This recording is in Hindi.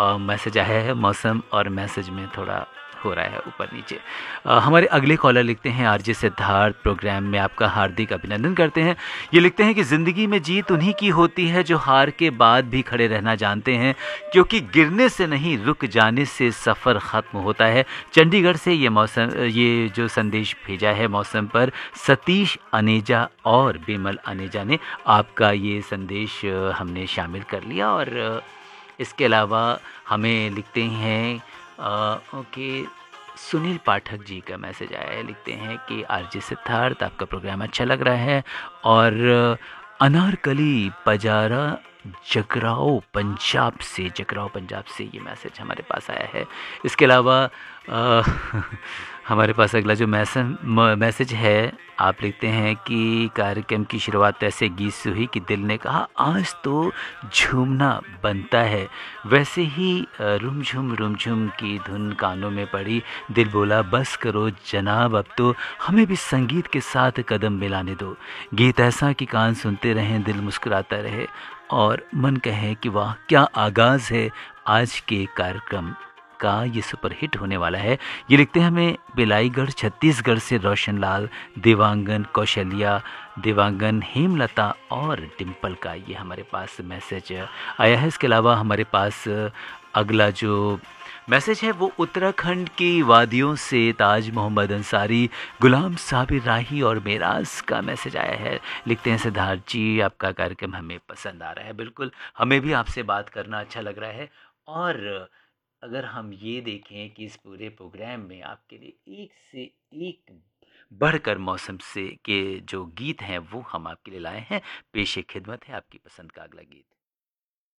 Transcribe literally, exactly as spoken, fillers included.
मैसेज आया है मौसम और मैसेज में थोड़ा हो रहा है ऊपर नीचे। अ, हमारे अगले कॉलर लिखते हैं, आरजे सिद्धार्थ प्रोग्राम में आपका हार्दिक अभिनंदन करते हैं। ये लिखते हैं कि ज़िंदगी में जीत उन्हीं की होती है जो हार के बाद भी खड़े रहना जानते हैं, क्योंकि गिरने से नहीं रुक जाने से सफ़र ख़त्म होता है। चंडीगढ़ से ये मौसम ये जो संदेश भेजा है मौसम पर सतीश अनेजा और बिमल अनेजा ने, आपका ये संदेश अ, हमने शामिल कर लिया। और अ, इसके अलावा हमें लिखते हैं अ, ओके, सुनील पाठक जी का मैसेज आया है। लिखते हैं कि आरजे सिद्धार्थ आपका प्रोग्राम अच्छा लग रहा है। और अ, अनारकली पजारा जगराओ पंजाब से जगराओ पंजाब से ये मैसेज हमारे पास आया है। इसके अलावा अ, हमारे पास अगला जो मैसेज मैसेज है, आप लिखते हैं कि कार्यक्रम की शुरुआत ऐसे गीत से हुई कि दिल ने कहा आज तो झूमना बनता है। वैसे ही अ, रुमझुम रुमझुम की धुन कानों में पड़ी, दिल बोला बस करो जनाब अब तो हमें भी संगीत के साथ कदम मिलाने दो। गीत ऐसा कि कान सुनते रहें, दिल मुस्कुराता रहे और मन कहे कि वाह क्या आगाज़ है आज के कार्यक्रम का, ये सुपर हिट होने वाला है। ये लिखते हैं हमें बिलाईगढ़ छत्तीसगढ़ से रोशन लाल, देवांगन कौशल्या, देवांगन हेमलता और डिम्पल का ये हमारे पास मैसेज आया है। इसके अलावा हमारे पास अगला जो मैसेज है वो उत्तराखंड की वादियों से ताज मोहम्मद अंसारी, गुलाम साबिर राही और मेराज का मैसेज आया है। लिखते हैं सिद्धार्थ जी आपका कार्यक्रम हमें पसंद आ रहा है। बिल्कुल, हमें भी आपसे बात करना अच्छा लग रहा है। और अगर हम ये देखें कि इस पूरे प्रोग्राम में आपके लिए एक से एक बढ़कर मौसम से के जो गीत हैं वो हम आपके लिए लाए हैं। पेशे खिदमत है आपकी पसंद का अगला गीत।